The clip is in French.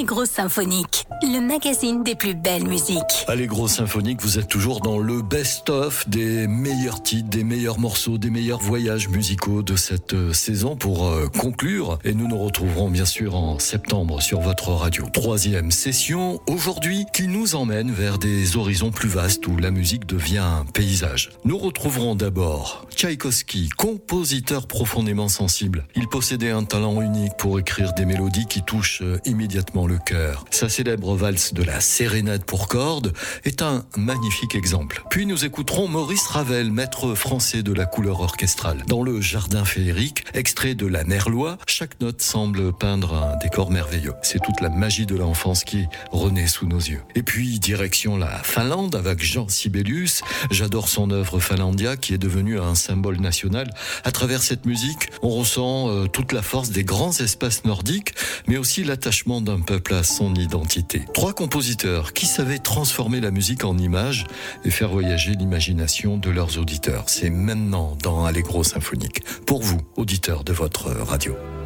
Allegro Symphonique, le magazine des plus belles musiques. Allegro Symphonique, vous êtes toujours dans le best-of des meilleurs titres, des meilleurs morceaux, des meilleurs voyages musicaux de cette saison pour conclure. Et nous nous retrouverons bien sûr en septembre sur votre radio. 3e session aujourd'hui qui nous emmène vers des horizons plus vastes où la musique devient un paysage. Nous retrouverons d'abord Tchaïkovski, compositeur profondément sensible. Il possédait un talent unique pour écrire des mélodies qui touchent immédiatement le cœur. Sa célèbre valse de la sérénade pour cordes est un magnifique exemple. Puis nous écouterons Maurice Ravel, maître français de la couleur orchestrale. Dans le Jardin féerique, extrait de la Merlois, chaque note semble peindre un décor merveilleux. C'est toute la magie de l'enfance qui renaît sous nos yeux. Et puis direction la Finlande avec Jean Sibelius. J'adore son œuvre Finlandia qui est devenue un symbole national. À travers cette musique, on ressent toute la force des grands espaces nordiques, mais aussi l'attachement d'un peuple à son identité. 3 compositeurs qui savaient transformer la musique en images et faire voyager l'imagination de leurs auditeurs. C'est maintenant dans Allegro Symphonique. Pour vous, auditeurs de votre radio.